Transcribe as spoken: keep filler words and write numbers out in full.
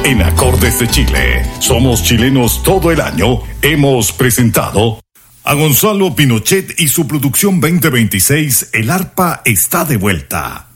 En Acordes de Chile, somos chilenos todo el año, hemos presentado a Gonzalo Pinochet y su producción veinte veintiséis, El Arpa está de vuelta.